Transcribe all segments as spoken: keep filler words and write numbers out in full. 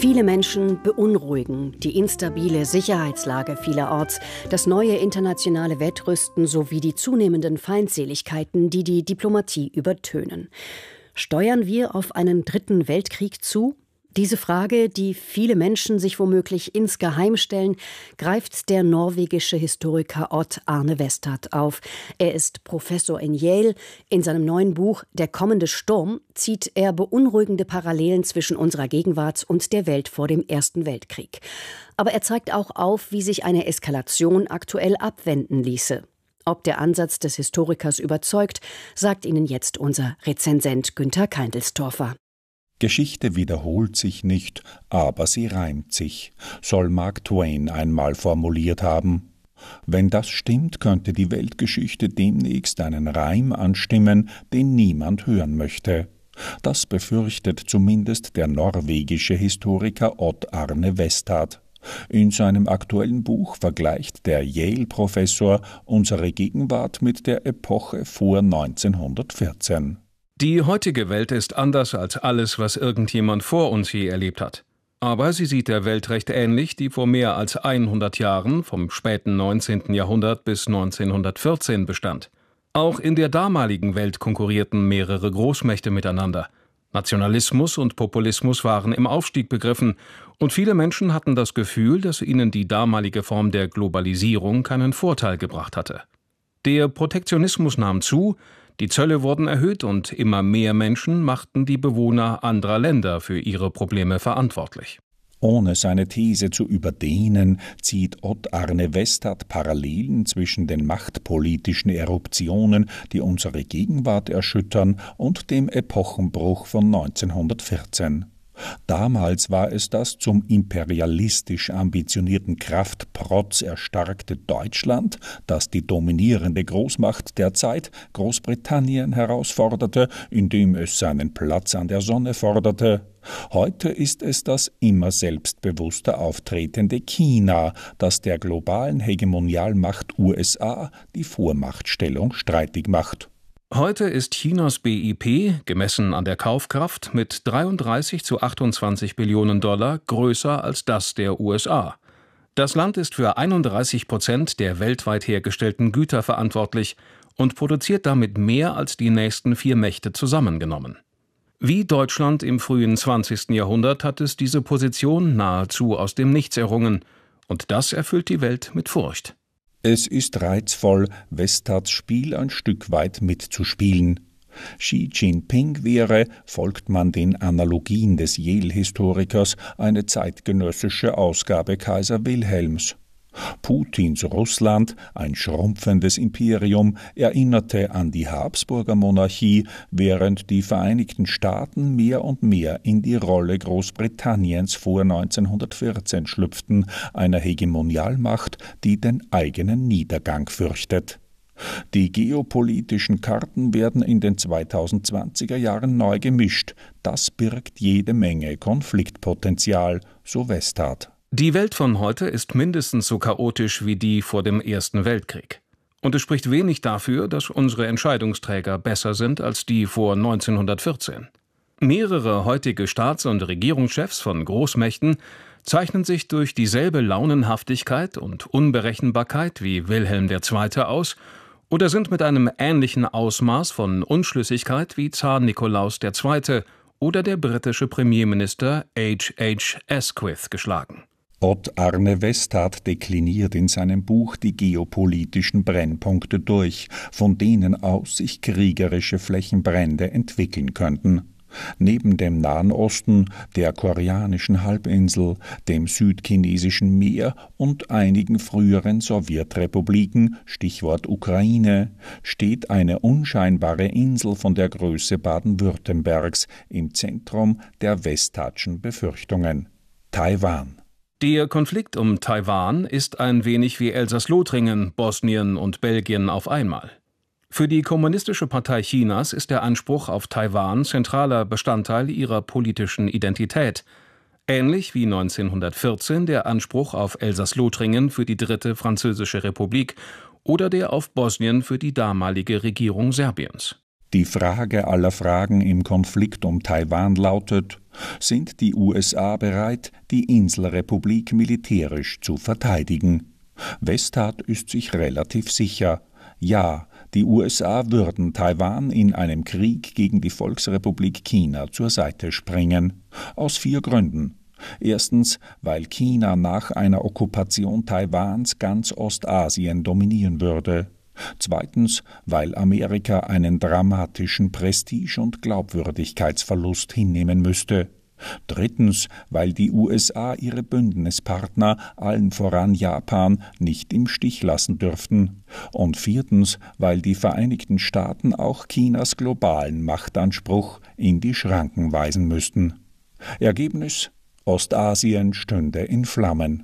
Viele Menschen beunruhigen die instabile Sicherheitslage vielerorts, das neue internationale Wettrüsten sowie die zunehmenden Feindseligkeiten, die die Diplomatie übertönen. Steuern wir auf einen dritten Weltkrieg zu? Diese Frage, die viele Menschen sich womöglich insgeheim stellen, greift der norwegische Historiker Odd Arne Westad auf. Er ist Professor in Yale. In seinem neuen Buch »Der kommende Sturm« zieht er beunruhigende Parallelen zwischen unserer Gegenwart und der Welt vor dem Ersten Weltkrieg. Aber er zeigt auch auf, wie sich eine Eskalation aktuell abwenden ließe. Ob der Ansatz des Historikers überzeugt, sagt Ihnen jetzt unser Rezensent Günther Keindelstorfer. Geschichte wiederholt sich nicht, aber sie reimt sich, soll Mark Twain einmal formuliert haben. Wenn das stimmt, könnte die Weltgeschichte demnächst einen Reim anstimmen, den niemand hören möchte. Das befürchtet zumindest der norwegische Historiker Odd Arne Westad. In seinem aktuellen Buch vergleicht der Yale-Professor unsere Gegenwart mit der Epoche vor neunzehnhundertvierzehn. Die heutige Welt ist anders als alles, was irgendjemand vor uns je erlebt hat. Aber sie sieht der Welt recht ähnlich, die vor mehr als hundert Jahren, vom späten neunzehnten Jahrhundert bis neunzehnhundertvierzehn bestand. Auch in der damaligen Welt konkurrierten mehrere Großmächte miteinander. Nationalismus und Populismus waren im Aufstieg begriffen, und viele Menschen hatten das Gefühl, dass ihnen die damalige Form der Globalisierung keinen Vorteil gebracht hatte. Der Protektionismus nahm zu, die Zölle wurden erhöht und immer mehr Menschen machten die Bewohner anderer Länder für ihre Probleme verantwortlich. Ohne seine These zu überdehnen, zieht Odd Arne Westad Parallelen zwischen den machtpolitischen Eruptionen, die unsere Gegenwart erschüttern, und dem Epochenbruch von neunzehnhundertvierzehn. Damals war es das zum imperialistisch ambitionierten Kraftprotz erstarkte Deutschland, das die dominierende Großmacht der Zeit, Großbritannien, herausforderte, indem es seinen Platz an der Sonne forderte. Heute ist es das immer selbstbewusster auftretende China, das der globalen Hegemonialmacht U S A die Vormachtstellung streitig macht. Heute ist Chinas B I P, gemessen an der Kaufkraft, mit dreiunddreißig zu achtundzwanzig Billionen Dollar größer als das der U S A. Das Land ist für einunddreißig Prozent der weltweit hergestellten Güter verantwortlich und produziert damit mehr als die nächsten vier Mächte zusammengenommen. Wie Deutschland im frühen zwanzigsten Jahrhundert hat es diese Position nahezu aus dem Nichts errungen, und das erfüllt die Welt mit Furcht. Es ist reizvoll, Westads Spiel ein Stück weit mitzuspielen. Xi Jinping wäre, folgt man den Analogien des Yale-Historikers, eine zeitgenössische Ausgabe Kaiser Wilhelms. Putins Russland, ein schrumpfendes Imperium, erinnerte an die Habsburger Monarchie, während die Vereinigten Staaten mehr und mehr in die Rolle Großbritanniens vor neunzehnhundertvierzehn schlüpften, einer Hegemonialmacht, die den eigenen Niedergang fürchtet. Die geopolitischen Karten werden in den zweitausendzwanziger Jahren neu gemischt. Das birgt jede Menge Konfliktpotenzial, so Westad. Die Welt von heute ist mindestens so chaotisch wie die vor dem Ersten Weltkrieg. Und es spricht wenig dafür, dass unsere Entscheidungsträger besser sind als die vor neunzehnhundertvierzehn. Mehrere heutige Staats- und Regierungschefs von Großmächten zeichnen sich durch dieselbe Launenhaftigkeit und Unberechenbarkeit wie Wilhelm der Zweite aus oder sind mit einem ähnlichen Ausmaß von Unschlüssigkeit wie Zar Nikolaus der Zweite oder der britische Premierminister H H Asquith geschlagen. Odd Arne Westad dekliniert in seinem Buch die geopolitischen Brennpunkte durch, von denen aus sich kriegerische Flächenbrände entwickeln könnten. Neben dem Nahen Osten, der koreanischen Halbinsel, dem südchinesischen Meer und einigen früheren Sowjetrepubliken, Stichwort Ukraine, steht eine unscheinbare Insel von der Größe Baden-Württembergs im Zentrum der Westadschen Befürchtungen: Taiwan. Der Konflikt um Taiwan ist ein wenig wie Elsass-Lothringen, Bosnien und Belgien auf einmal. Für die Kommunistische Partei Chinas ist der Anspruch auf Taiwan zentraler Bestandteil ihrer politischen Identität, ähnlich wie neunzehnhundertvierzehn der Anspruch auf Elsass-Lothringen für die Dritte Französische Republik oder der auf Bosnien für die damalige Regierung Serbiens. Die Frage aller Fragen im Konflikt um Taiwan lautet: Sind die U S A bereit, die Inselrepublik militärisch zu verteidigen? Westhat ist sich relativ sicher: Ja, die U S A würden Taiwan in einem Krieg gegen die Volksrepublik China zur Seite springen. Aus vier Gründen. Erstens, weil China nach einer Okkupation Taiwans ganz Ostasien dominieren würde. Zweitens, weil Amerika einen dramatischen Prestige- und Glaubwürdigkeitsverlust hinnehmen müsste. Drittens, weil die U S A ihre Bündnispartner, allen voran Japan, nicht im Stich lassen dürften. Und viertens, weil die Vereinigten Staaten auch Chinas globalen Machtanspruch in die Schranken weisen müssten. Ergebnis: Ostasien stünde in Flammen.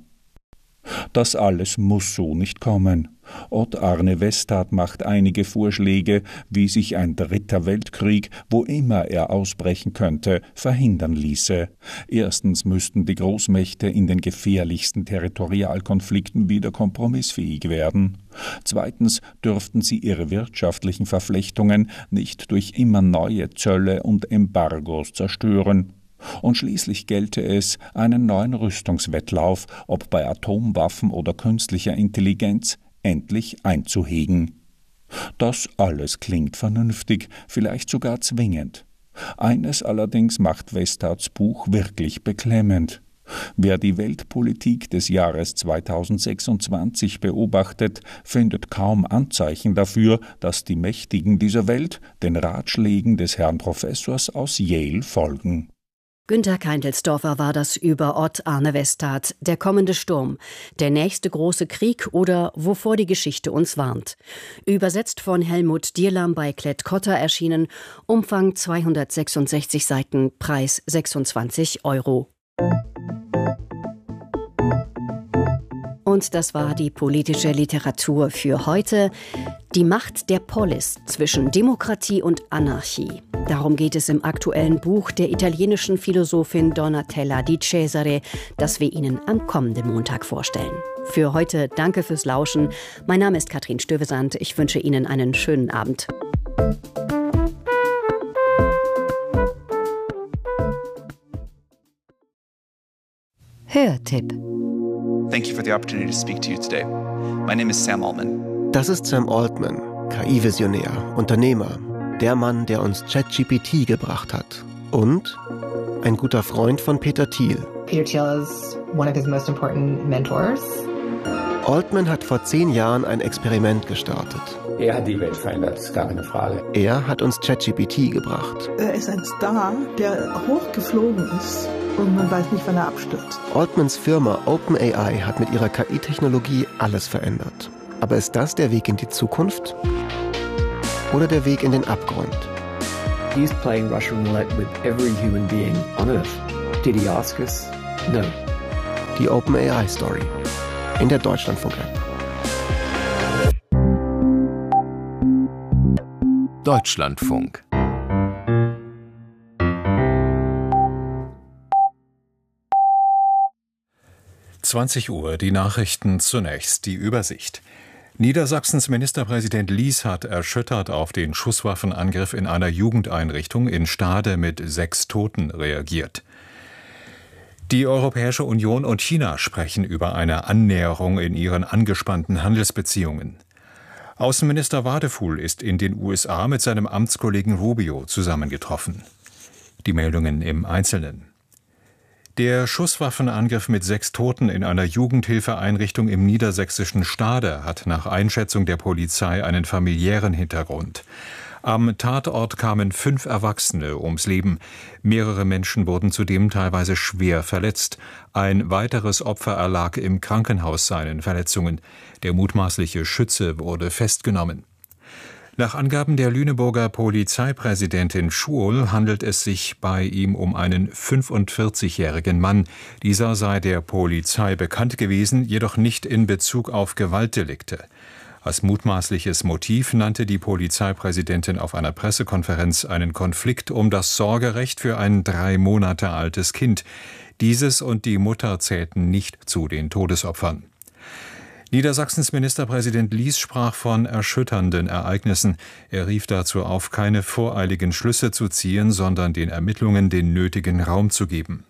Das alles muss so nicht kommen. Odd-Arne Westhat macht einige Vorschläge, wie sich ein dritter Weltkrieg, wo immer er ausbrechen könnte, verhindern ließe. Erstens müssten die Großmächte in den gefährlichsten Territorialkonflikten wieder kompromissfähig werden. Zweitens dürften sie ihre wirtschaftlichen Verflechtungen nicht durch immer neue Zölle und Embargos zerstören. Und schließlich gelte es, einen neuen Rüstungswettlauf, ob bei Atomwaffen oder künstlicher Intelligenz, endlich einzuhegen. Das alles klingt vernünftig, vielleicht sogar zwingend. Eines allerdings macht Westhats Buch wirklich beklemmend. Wer die Weltpolitik des Jahres zweitausendsechsundzwanzig beobachtet, findet kaum Anzeichen dafür, dass die Mächtigen dieser Welt den Ratschlägen des Herrn Professors aus Yale folgen. Günter Keindelsdorfer war das über Odd-Arne Westhat. Der kommende Sturm, der nächste große Krieg oder wovor die Geschichte uns warnt. Übersetzt von Helmut Dierlam bei Klett-Cotta erschienen. Umfang zweihundertsechsundsechzig Seiten, Preis sechsundzwanzig Euro. Und das war die politische Literatur für heute. Die Macht der Polis zwischen Demokratie und Anarchie. Darum geht es im aktuellen Buch der italienischen Philosophin Donatella Di Cesare, das wir Ihnen am kommenden Montag vorstellen. Für heute danke fürs Lauschen. Mein Name ist Katrin Stövesand. Ich wünsche Ihnen einen schönen Abend. Hörtipp. Thank you for the opportunity to speak to you today. My name is Sam Altman. Das ist Sam Altman, K I-Visionär, Unternehmer, der Mann, der uns ChatGPT gebracht hat. Und ein guter Freund von Peter Thiel. Peter Thiel is one of his most important mentors. Altman hat vor zehn Jahren ein Experiment gestartet. Er hat die Welt verändert, ist gar keine Frage. Er hat uns ChatGPT gebracht. Er ist ein Star, der hochgeflogen ist. Und man weiß nicht, wann er abstürzt. Altmans Firma OpenAI hat mit ihrer K I-Technologie alles verändert. Aber ist das der Weg in die Zukunft? Oder der Weg in den Abgrund? He's playing Russian roulette with every human being on Earth. Did he ask us? No. Die OpenAI-Story in der Deutschlandfunk-App. Deutschlandfunk. zwanzig Uhr, die Nachrichten zunächst, die Übersicht. Niedersachsens Ministerpräsident Lies hat erschüttert auf den Schusswaffenangriff in einer Jugendeinrichtung in Stade mit sechs Toten reagiert. Die Europäische Union und China sprechen über eine Annäherung in ihren angespannten Handelsbeziehungen. Außenminister Wadefuhl ist in den U S A mit seinem Amtskollegen Rubio zusammengetroffen. Die Meldungen im Einzelnen. Der Schusswaffenangriff mit sechs Toten in einer Jugendhilfeeinrichtung im niedersächsischen Stade hat nach Einschätzung der Polizei einen familiären Hintergrund. Am Tatort kamen fünf Erwachsene ums Leben. Mehrere Menschen wurden zudem teilweise schwer verletzt. Ein weiteres Opfer erlag im Krankenhaus seinen Verletzungen. Der mutmaßliche Schütze wurde festgenommen. Nach Angaben der Lüneburger Polizeipräsidentin Schuol handelt es sich bei ihm um einen fünfundvierzigjährigen Mann. Dieser sei der Polizei bekannt gewesen, jedoch nicht in Bezug auf Gewaltdelikte. Als mutmaßliches Motiv nannte die Polizeipräsidentin auf einer Pressekonferenz einen Konflikt um das Sorgerecht für ein drei Monate altes Kind. Dieses und die Mutter zählten nicht zu den Todesopfern. Niedersachsens Ministerpräsident Lies sprach von erschütternden Ereignissen. Er rief dazu auf, keine voreiligen Schlüsse zu ziehen, sondern den Ermittlungen den nötigen Raum zu geben.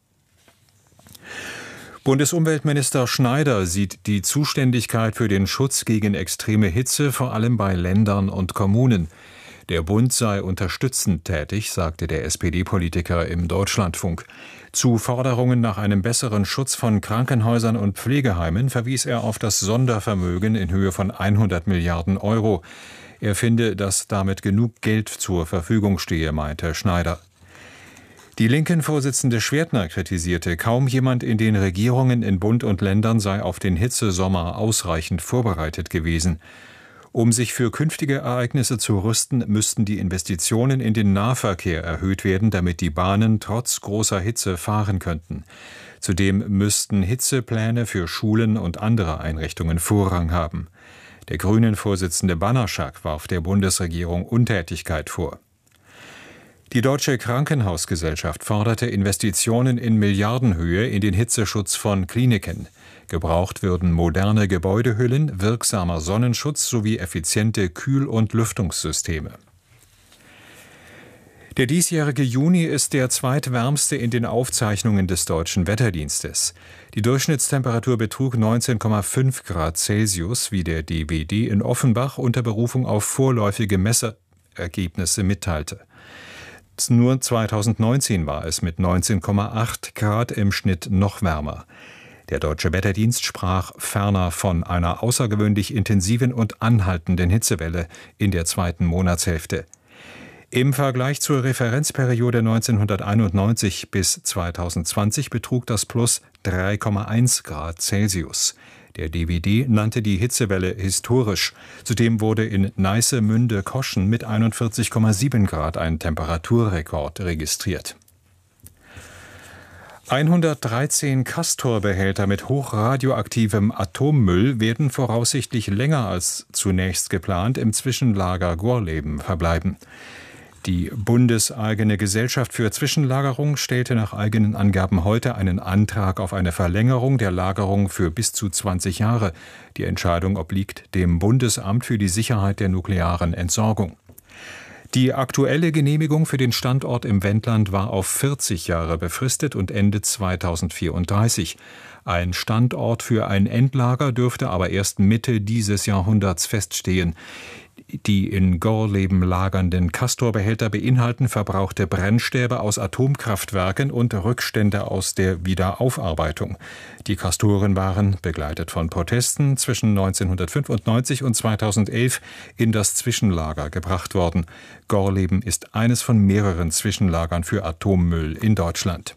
Bundesumweltminister Schneider sieht die Zuständigkeit für den Schutz gegen extreme Hitze vor allem bei Ländern und Kommunen. Der Bund sei unterstützend tätig, sagte der S P D-Politiker im Deutschlandfunk. Zu Forderungen nach einem besseren Schutz von Krankenhäusern und Pflegeheimen verwies er auf das Sondervermögen in Höhe von hundert Milliarden Euro. Er finde, dass damit genug Geld zur Verfügung stehe, meinte Schneider. Die Linken-Vorsitzende Schwertner kritisierte, kaum jemand in den Regierungen in Bund und Ländern sei auf den Hitzesommer ausreichend vorbereitet gewesen. Um sich für künftige Ereignisse zu rüsten, müssten die Investitionen in den Nahverkehr erhöht werden, damit die Bahnen trotz großer Hitze fahren könnten. Zudem müssten Hitzepläne für Schulen und andere Einrichtungen Vorrang haben. Der Grünen-Vorsitzende Banaschak warf der Bundesregierung Untätigkeit vor. Die Deutsche Krankenhausgesellschaft forderte Investitionen in Milliardenhöhe in den Hitzeschutz von Kliniken. Gebraucht würden moderne Gebäudehüllen, wirksamer Sonnenschutz sowie effiziente Kühl- und Lüftungssysteme. Der diesjährige Juni ist der zweitwärmste in den Aufzeichnungen des Deutschen Wetterdienstes. Die Durchschnittstemperatur betrug neunzehn Komma fünf Grad Celsius, wie der D W D in Offenbach unter Berufung auf vorläufige Messergebnisse mitteilte. Nur zweitausendneunzehn war es mit neunzehn Komma acht Grad im Schnitt noch wärmer. Der Deutsche Wetterdienst sprach ferner von einer außergewöhnlich intensiven und anhaltenden Hitzewelle in der zweiten Monatshälfte. Im Vergleich zur Referenzperiode neunzehnhunderteinundneunzig bis zweitausendzwanzig betrug das Plus drei Komma eins Grad Celsius. Der D W D nannte die Hitzewelle historisch. Zudem wurde in Neiße-Münde-Koschen mit einundvierzig Komma sieben Grad ein Temperaturrekord registriert. hundertdreizehn Castor-Behälter mit hochradioaktivem Atommüll werden voraussichtlich länger als zunächst geplant im Zwischenlager Gorleben verbleiben. Die bundeseigene Gesellschaft für Zwischenlagerung stellte nach eigenen Angaben heute einen Antrag auf eine Verlängerung der Lagerung für bis zu zwanzig Jahre. Die Entscheidung obliegt dem Bundesamt für die Sicherheit der nuklearen Entsorgung. Die aktuelle Genehmigung für den Standort im Wendland war auf vierzig Jahre befristet und endet zweitausendvierunddreißig. Ein Standort für ein Endlager dürfte aber erst Mitte dieses Jahrhunderts feststehen. Die in Gorleben lagernden Castor-Behälter beinhalten verbrauchte Brennstäbe aus Atomkraftwerken und Rückstände aus der Wiederaufarbeitung. Die Castoren waren, begleitet von Protesten, zwischen neunzehnhundertfünfundneunzig und zweitausendelf in das Zwischenlager gebracht worden. Gorleben ist eines von mehreren Zwischenlagern für Atommüll in Deutschland.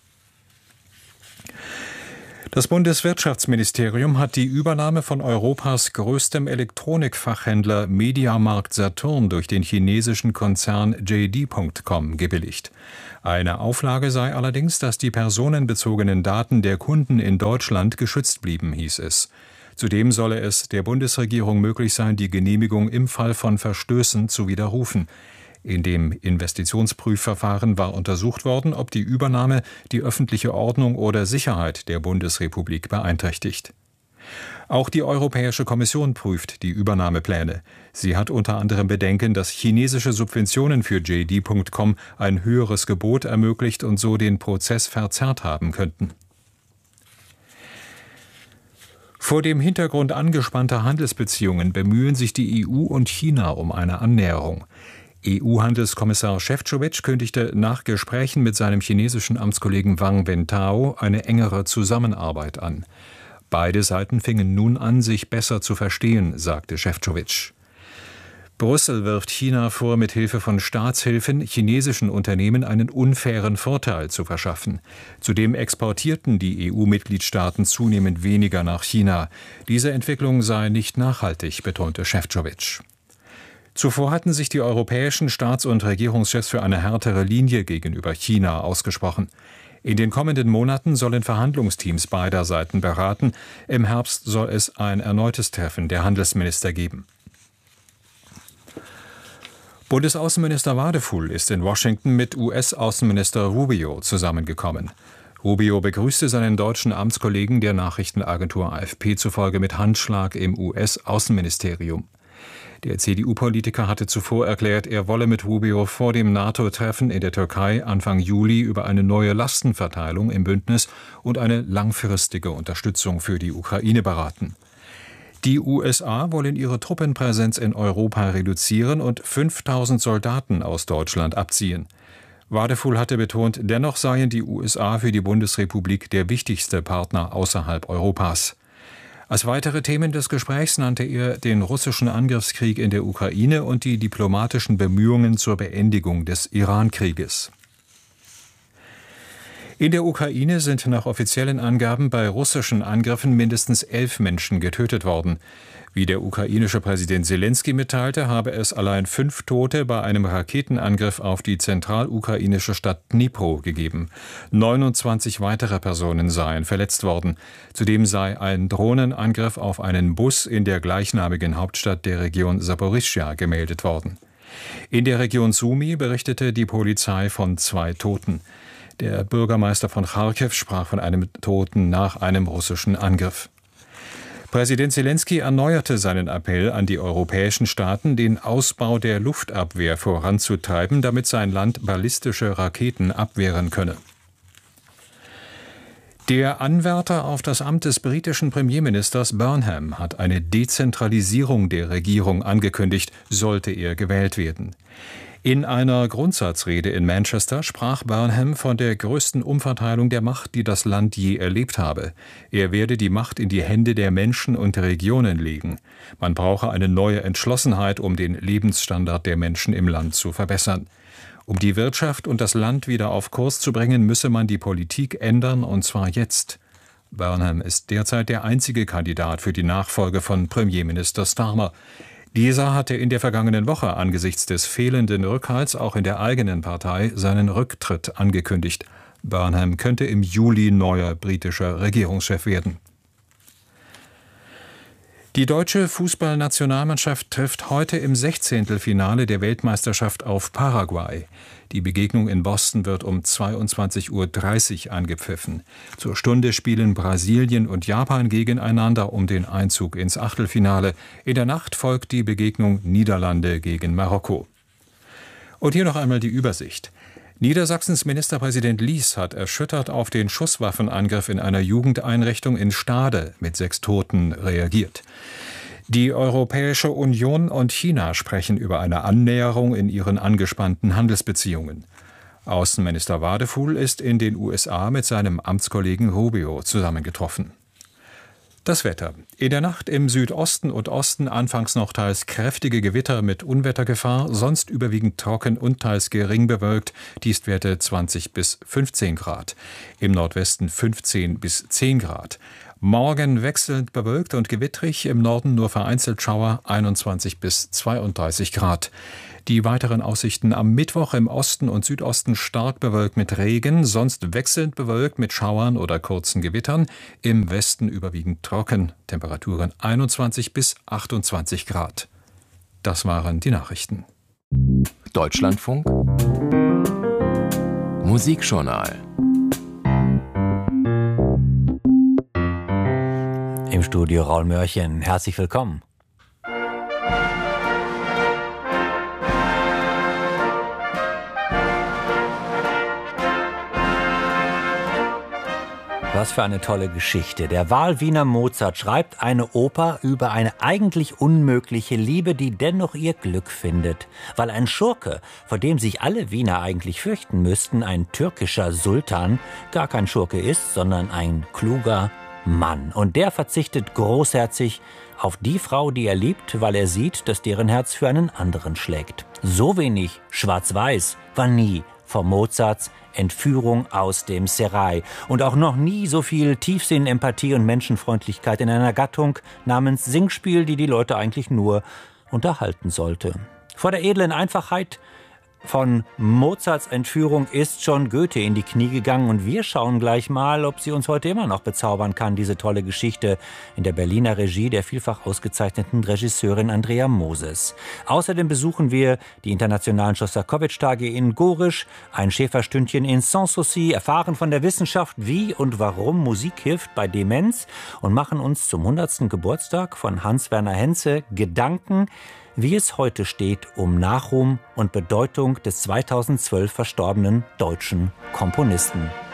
Das Bundeswirtschaftsministerium hat die Übernahme von Europas größtem Elektronikfachhändler Mediamarkt Saturn durch den chinesischen Konzern J D Punkt com gebilligt. Eine Auflage sei allerdings, dass die personenbezogenen Daten der Kunden in Deutschland geschützt blieben, hieß es. Zudem solle es der Bundesregierung möglich sein, die Genehmigung im Fall von Verstößen zu widerrufen. In dem Investitionsprüfverfahren war untersucht worden, ob die Übernahme die öffentliche Ordnung oder Sicherheit der Bundesrepublik beeinträchtigt. Auch die Europäische Kommission prüft die Übernahmepläne. Sie hat unter anderem Bedenken, dass chinesische Subventionen für J D Punkt com ein höheres Gebot ermöglicht und so den Prozess verzerrt haben könnten. Vor dem Hintergrund angespannter Handelsbeziehungen bemühen sich die E U und China um eine Annäherung. E U-Handelskommissar Šefčovič kündigte nach Gesprächen mit seinem chinesischen Amtskollegen Wang Wentao eine engere Zusammenarbeit an. Beide Seiten fingen nun an, sich besser zu verstehen, sagte Šefčovič. Brüssel wirft China vor, mit Hilfe von Staatshilfen chinesischen Unternehmen einen unfairen Vorteil zu verschaffen. Zudem exportierten die E U-Mitgliedstaaten zunehmend weniger nach China. Diese Entwicklung sei nicht nachhaltig, betonte Šefčovič. Zuvor hatten sich die europäischen Staats- und Regierungschefs für eine härtere Linie gegenüber China ausgesprochen. In den kommenden Monaten sollen Verhandlungsteams beider Seiten beraten. Im Herbst soll es ein erneutes Treffen der Handelsminister geben. Bundesaußenminister Wadefull ist in Washington mit U S-Außenminister Rubio zusammengekommen. Rubio begrüßte seinen deutschen Amtskollegen der Nachrichtenagentur A F P zufolge mit Handschlag im U S-Außenministerium. Der C D U-Politiker hatte zuvor erklärt, er wolle mit Rubio vor dem NATO-Treffen in der Türkei Anfang Juli über eine neue Lastenverteilung im Bündnis und eine langfristige Unterstützung für die Ukraine beraten. Die U S A wollen ihre Truppenpräsenz in Europa reduzieren und fünftausend Soldaten aus Deutschland abziehen. Wadefuhl hatte betont, dennoch seien die U S A für die Bundesrepublik der wichtigste Partner außerhalb Europas. Als weitere Themen des Gesprächs nannte er den russischen Angriffskrieg in der Ukraine und die diplomatischen Bemühungen zur Beendigung des Iran-Krieges. In der Ukraine sind nach offiziellen Angaben bei russischen Angriffen mindestens elf Menschen getötet worden. Wie der ukrainische Präsident Selenskyj mitteilte, habe es allein fünf Tote bei einem Raketenangriff auf die zentralukrainische Stadt Dnipro gegeben. neunundzwanzig weitere Personen seien verletzt worden. Zudem sei ein Drohnenangriff auf einen Bus in der gleichnamigen Hauptstadt der Region Saporischschja gemeldet worden. In der Region Sumy berichtete die Polizei von zwei Toten. Der Bürgermeister von Charkiw sprach von einem Toten nach einem russischen Angriff. Präsident Selenskyj erneuerte seinen Appell an die europäischen Staaten, den Ausbau der Luftabwehr voranzutreiben, damit sein Land ballistische Raketen abwehren könne. Der Anwärter auf das Amt des britischen Premierministers Burnham hat eine Dezentralisierung der Regierung angekündigt, sollte er gewählt werden. In einer Grundsatzrede in Manchester sprach Burnham von der größten Umverteilung der Macht, die das Land je erlebt habe. Er werde die Macht in die Hände der Menschen und Regionen legen. Man brauche eine neue Entschlossenheit, um den Lebensstandard der Menschen im Land zu verbessern. Um die Wirtschaft und das Land wieder auf Kurs zu bringen, müsse man die Politik ändern, und zwar jetzt. Burnham ist derzeit der einzige Kandidat für die Nachfolge von Premierminister Starmer. Dieser hatte in der vergangenen Woche angesichts des fehlenden Rückhalts auch in der eigenen Partei seinen Rücktritt angekündigt. Burnham könnte im Juli neuer britischer Regierungschef werden. Die deutsche Fußballnationalmannschaft trifft heute im Sechzehntelfinale der Weltmeisterschaft auf Paraguay. Die Begegnung in Boston wird um zweiundzwanzig Uhr dreißig angepfiffen. Zur Stunde spielen Brasilien und Japan gegeneinander um den Einzug ins Achtelfinale. In der Nacht folgt die Begegnung Niederlande gegen Marokko. Und hier noch einmal die Übersicht. Niedersachsens Ministerpräsident Lies hat erschüttert auf den Schusswaffenangriff in einer Jugendeinrichtung in Stade mit sechs Toten reagiert. Die Europäische Union und China sprechen über eine Annäherung in ihren angespannten Handelsbeziehungen. Außenminister Wadefuhl ist in den U S A mit seinem Amtskollegen Rubio zusammengetroffen. Das Wetter. In der Nacht im Südosten und Osten anfangs noch teils kräftige Gewitter mit Unwettergefahr, sonst überwiegend trocken und teils gering bewölkt, Tiefstwerte zwanzig bis fünfzehn Grad. Im Nordwesten fünfzehn bis zehn Grad. Morgen wechselnd bewölkt und gewittrig, im Norden nur vereinzelt Schauer, einundzwanzig bis zweiunddreißig Grad. Die weiteren Aussichten am Mittwoch im Osten und Südosten stark bewölkt mit Regen, sonst wechselnd bewölkt mit Schauern oder kurzen Gewittern, im Westen überwiegend trocken, Temperaturen einundzwanzig bis achtundzwanzig Grad. Das waren die Nachrichten. Deutschlandfunk Musikjournal. Im Studio Raul Mörchen, herzlich willkommen. Was für eine tolle Geschichte. Der Wahlwiener Mozart schreibt eine Oper über eine eigentlich unmögliche Liebe, die dennoch ihr Glück findet. Weil ein Schurke, vor dem sich alle Wiener eigentlich fürchten müssten, ein türkischer Sultan, gar kein Schurke ist, sondern ein kluger Mann. Und der verzichtet großherzig auf die Frau, die er liebt, weil er sieht, dass deren Herz für einen anderen schlägt. So wenig schwarz-weiß war nie vor Mozarts Entführung aus dem Serail. Und auch noch nie so viel Tiefsinn, Empathie und Menschenfreundlichkeit in einer Gattung namens Singspiel, die die Leute eigentlich nur unterhalten sollte. Vor der edlen Einfachheit Von Mozarts Entführung ist schon Goethe in die Knie gegangen und wir schauen gleich mal, ob sie uns heute immer noch bezaubern kann, diese tolle Geschichte in der Berliner Regie der vielfach ausgezeichneten Regisseurin Andrea Moses. Außerdem besuchen wir die internationalen Schostakowitsch-Tage in Gorisch, ein Schäferstündchen in Sanssouci, erfahren von der Wissenschaft, wie und warum Musik hilft bei Demenz und machen uns zum hundertsten Geburtstag von Hans-Werner Henze Gedanken, wie es heute steht um Nachruhm und Bedeutung des zweitausendzwölf verstorbenen deutschen Komponisten.